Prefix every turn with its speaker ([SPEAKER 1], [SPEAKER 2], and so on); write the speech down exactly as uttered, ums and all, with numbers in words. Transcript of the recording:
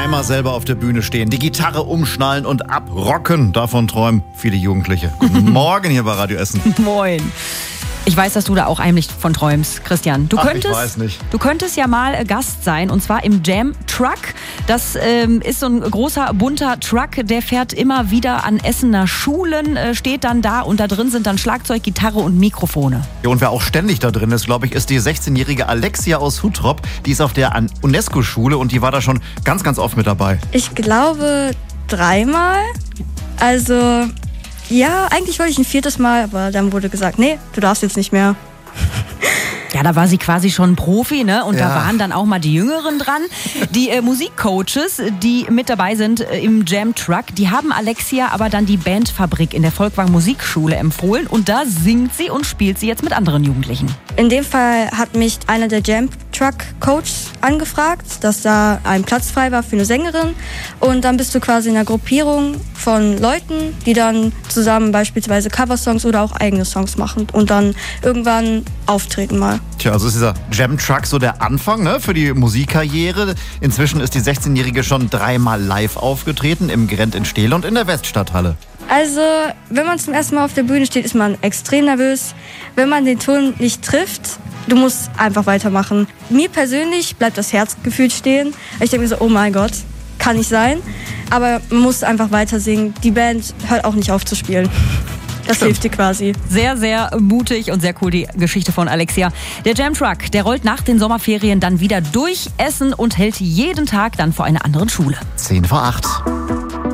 [SPEAKER 1] Einmal selber auf der Bühne stehen, die Gitarre umschnallen und abrocken. Davon träumen viele Jugendliche. Guten Morgen hier bei Radio Essen.
[SPEAKER 2] Moin. Ich weiß, dass du da auch heimlich von träumst, Christian. Du
[SPEAKER 1] Ach,
[SPEAKER 2] könntest,
[SPEAKER 1] ich weiß nicht.
[SPEAKER 2] Du könntest ja mal Gast sein, und zwar im Jam Truck. Das ähm, ist so ein großer, bunter Truck, der fährt immer wieder an Essener Schulen, äh, steht dann da, und da drin sind dann Schlagzeug, Gitarre und Mikrofone.
[SPEAKER 1] Ja, und wer auch ständig da drin ist, glaube ich, ist die sechzehnjährige Alexia aus Huttrop. Die ist auf der UNESCO-Schule und die war da schon ganz, ganz oft mit dabei.
[SPEAKER 3] Ich glaube dreimal. Also... Ja, eigentlich wollte ich ein viertes Mal, aber dann wurde gesagt, nee, du darfst jetzt nicht mehr.
[SPEAKER 2] Ja, da war sie quasi schon Profi, ne? Und
[SPEAKER 1] Ja.
[SPEAKER 2] da waren dann auch mal die Jüngeren dran. Die äh, Musikcoaches, die mit dabei sind äh, im Jam Truck, die haben Alexia aber dann die Bandfabrik in der Volkwang Musikschule empfohlen. Und da singt sie und spielt sie jetzt mit anderen Jugendlichen.
[SPEAKER 3] In dem Fall hat mich einer der Jam Truck Coaches angefragt, dass da ein Platz frei war für eine Sängerin. Und dann bist du quasi in einer Gruppierung von Leuten, die dann zusammen beispielsweise Coversongs oder auch eigene Songs machen und dann irgendwann auftreten mal.
[SPEAKER 1] Tja, also ist dieser Jam Truck so der Anfang, ne, für die Musikkarriere. Inzwischen ist die sechzehnjährige schon dreimal live aufgetreten, im Grand in Steele und in der Weststadthalle.
[SPEAKER 3] Also, wenn man zum ersten Mal auf der Bühne steht, ist man extrem nervös. Wenn man den Ton nicht trifft, du musst einfach weitermachen. Mir persönlich bleibt das Herz gefühlt stehen. Ich denke mir so, oh mein Gott, kann nicht sein. Aber man muss einfach weiter singen. Die Band hört auch nicht auf zu spielen. Das
[SPEAKER 1] Stimmt.
[SPEAKER 3] hilft dir quasi.
[SPEAKER 2] Sehr, sehr mutig und sehr cool, die Geschichte von Alexia. Der Jam Truck, der rollt nach den Sommerferien dann wieder durch Essen und hält jeden Tag dann vor einer anderen Schule.
[SPEAKER 1] zehn vor acht.